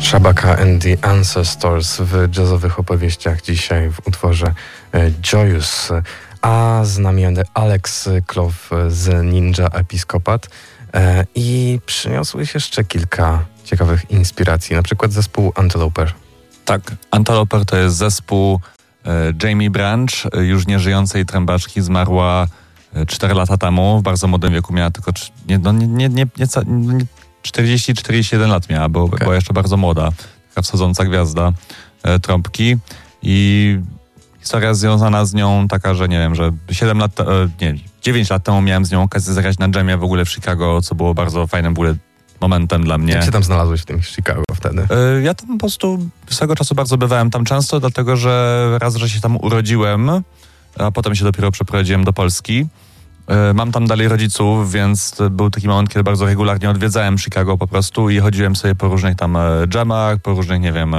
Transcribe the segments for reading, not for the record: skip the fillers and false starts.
Shabaka and the Ancestors w jazzowych opowieściach dzisiaj w utworze Joyous, a z nami Alex Klow z Ninja Episkopat i przyniosłeś jeszcze kilka ciekawych inspiracji, na przykład zespół Anteloper. Tak, Anteloper to jest zespół Jamie Branch, już nieżyjącej trębaczki, zmarła 4 lata temu, w bardzo młodym wieku, miała tylko 40-41 lat miała, była jeszcze bardzo młoda, taka wschodząca gwiazda trąbki i historia związana z nią taka, że nie wiem, że 9 lat temu miałem z nią okazję zagrać na dżemie w ogóle w Chicago, co było bardzo fajnym w ogóle momentem dla mnie. Jak się tam znalazłeś w tym Chicago wtedy? Ja tam po prostu z tego czasu bardzo bywałem tam często, dlatego że raz, że się tam urodziłem, a potem się dopiero przeprowadziłem do Polski. Mam tam dalej rodziców, więc był taki moment, kiedy bardzo regularnie odwiedzałem Chicago po prostu i chodziłem sobie po różnych tam dżemach, po różnych, nie wiem,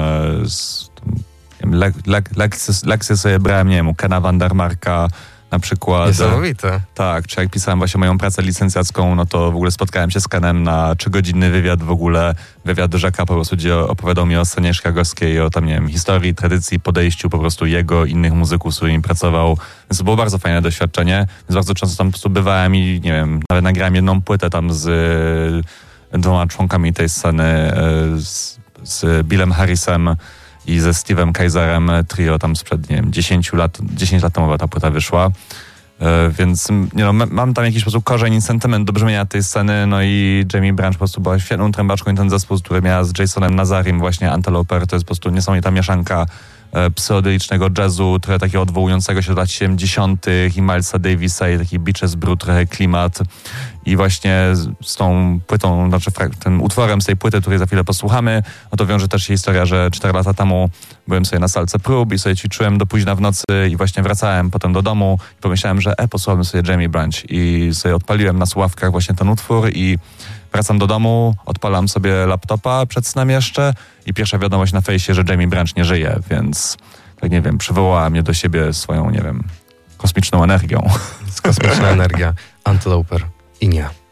lekcje sobie brałem, nie wiem, u Kena Vandermarka na przykład. Niesamowite. Tak, czy jak pisałem właśnie moją pracę licencjacką, no to w ogóle spotkałem się z Kenem na 3-godzinny wywiad w ogóle, wywiad rzeka po prostu, gdzie opowiadał mi o scenie chicagowskiej, o tam, nie wiem, historii, tradycji, podejściu po prostu jego, innych muzyków, z którymi pracował. Więc to było bardzo fajne doświadczenie, więc bardzo często tam po prostu bywałem i, nie wiem, nawet nagrałem jedną płytę tam z 2 członkami tej sceny, z Billem Harrisem i ze Steve'em Kaiserem, trio tam sprzed, nie wiem, 10 lat temu ta płyta wyszła. Więc mam tam jakiś sposób korzeń i sentyment do brzmienia tej sceny, no i Jamie Branch po prostu była świetną trębaczką i ten zespół, który miała z Jasonem Nazarim właśnie Anteloper, to jest po prostu niesamowita mieszanka psychodelicznego jazzu, trochę takiego odwołującego się do lat 70. i Milesa Davisa i taki Beaches Brew, trochę klimat. I właśnie z tą płytą, znaczy tym utworem z tej płyty, której za chwilę posłuchamy, no to wiąże też się historia, że 4 lata temu byłem sobie na salce prób i sobie ćwiczyłem do późna w nocy i właśnie wracałem potem do domu i pomyślałem, że posłuchamy sobie Jamie Branch i sobie odpaliłem na słuchawkach właśnie ten utwór i wracam do domu, odpalam sobie laptopa przed snem jeszcze i pierwsza wiadomość na fejsie, że Jamie Branch nie żyje, więc tak nie wiem, przywołała mnie do siebie swoją, nie wiem, kosmiczną energią. Kosmiczna energia, Anteloper i nie.